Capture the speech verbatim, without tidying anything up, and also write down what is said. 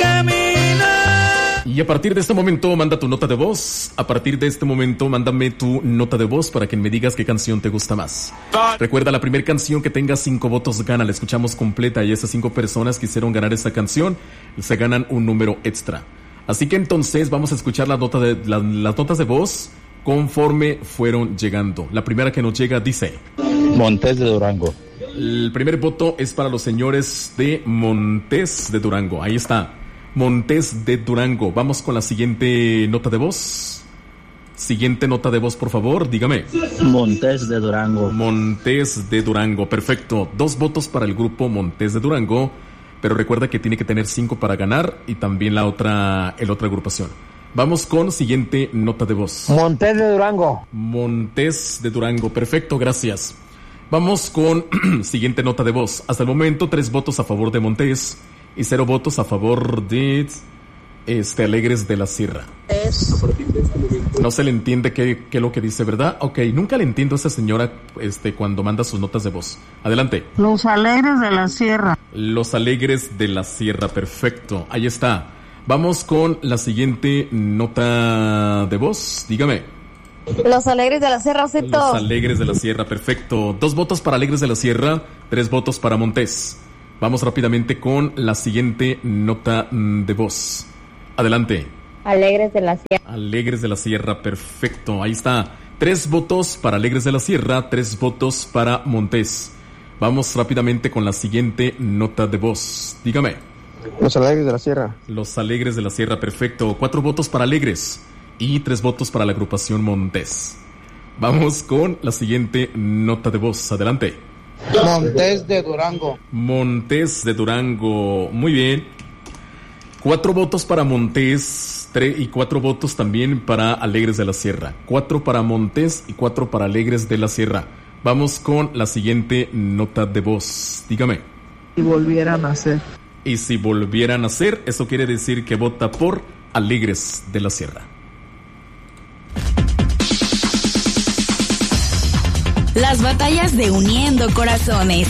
caminar. Y a partir de este momento manda tu nota de voz. A partir de este momento mándame tu nota de voz para que me digas qué canción te gusta más. Recuerda, la primera canción que tenga cinco votos gana. La escuchamos completa y esas cinco personas que hicieron ganar esa canción se ganan un número extra. Así que entonces vamos a escuchar la nota de, la, las notas de voz conforme fueron llegando. La primera que nos llega dice: Montes de Durango. El primer voto es para los señores de Montes de Durango. Ahí está, Montes de Durango. Vamos con la siguiente nota de voz. Siguiente nota de voz, por favor, dígame. Montes de Durango. Montes de Durango, perfecto. Dos votos para el grupo Montes de Durango, pero recuerda que tiene que tener cinco para ganar y también la otra, el otra agrupación. Vamos con siguiente nota de voz. Montes de Durango. Montes de Durango, perfecto, gracias. Vamos con siguiente nota de voz. Hasta el momento, tres votos a favor de Montes y cero votos a favor de este, Alegres de la Sierra. Es... A partir de este momento no se le entiende qué, qué es lo que dice, ¿verdad? Ok, nunca le entiendo a esa señora este, cuando manda sus notas de voz. Adelante. Los Alegres de la Sierra. Los Alegres de la Sierra, perfecto. Ahí está. Vamos con la siguiente nota de voz. Dígame. Los Alegres de la Sierra, acepto. Los Alegres de la Sierra, perfecto. Dos votos para Alegres de la Sierra, tres votos para Montes. Vamos rápidamente con la siguiente nota de voz. Adelante. Alegres de la Sierra. Alegres de la Sierra, perfecto. Ahí está. Tres votos para Alegres de la Sierra, tres votos para Montes. Vamos rápidamente con la siguiente nota de voz. Dígame. Los Alegres de la Sierra. Los Alegres de la Sierra, perfecto. Cuatro votos para Alegres y tres votos para la agrupación Montes. Vamos con la siguiente nota de voz. Adelante. Montes de Durango. Montes de Durango. Muy bien. Cuatro votos para Montes tres y cuatro votos también para Alegres de la Sierra. Cuatro para Montes y cuatro para Alegres de la Sierra. Vamos con la siguiente nota de voz. Dígame. Si volvieran a ser. Y si volvieran a ser, eso quiere decir que vota por Alegres de la Sierra. Las batallas de Uniendo Corazones.